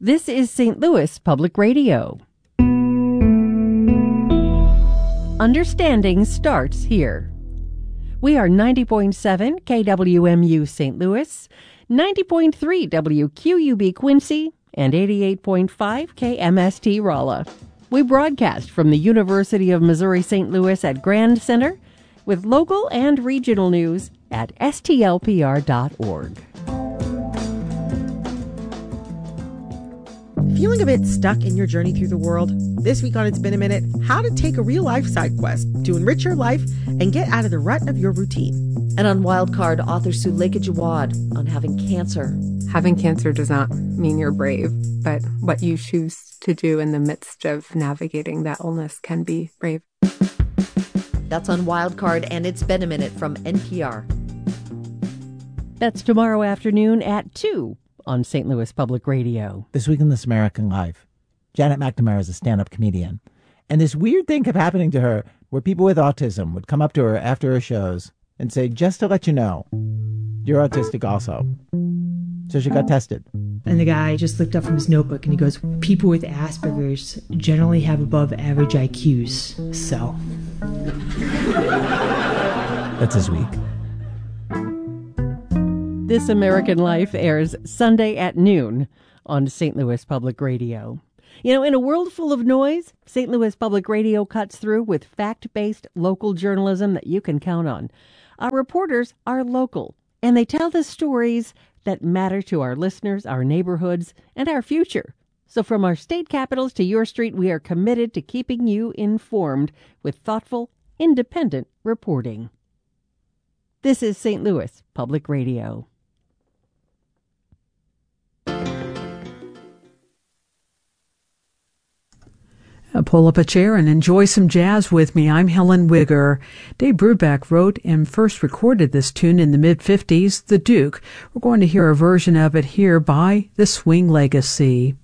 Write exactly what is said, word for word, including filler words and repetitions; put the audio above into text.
This is Saint Louis Public Radio. Understanding starts here. We are ninety point seven K W M U Saint Louis, ninety point three W Q U B Quincy, and eighty-eight point five K M S T Rolla. We broadcast from the University of Missouri-Saint Louis at Grand Center with local and regional news at S T L P R dot org. Feeling a bit stuck in your journey through the world? This week on It's Been a Minute, how to take a real-life side quest to enrich your life and get out of the rut of your routine. And on Wildcard, author Suleika Jawad on having cancer. Having cancer does not mean you're brave, but what you choose to do in the midst of navigating that illness can be brave. That's on Wildcard, and It's Been a Minute from N P R. That's tomorrow afternoon at two on Saint Louis Public Radio. This week in This American Life, Janet McNamara is a stand-up comedian. And this weird thing kept happening to her where people with autism would come up to her after her shows and say, just to let you know, you're autistic also. So she got tested. And the guy just looked up from his notebook and he goes, people with Asperger's generally have above average I Qs. So. That's this week. This American Life airs Sunday at noon on Saint Louis Public Radio. You know, in a world full of noise, Saint Louis Public Radio cuts through with fact-based local journalism that you can count on. Our reporters are local, and they tell the stories that matter to our listeners, our neighborhoods, and our future. So from our state capitals to your street, we are committed to keeping you informed with thoughtful, independent reporting. This is Saint Louis Public Radio. Pull up a chair and enjoy some jazz with me. I'm Helen Wigger. Dave Brubeck wrote and first recorded this tune in the mid-fifties, The Duke. We're going to hear a version of it here by The Swing Legacy.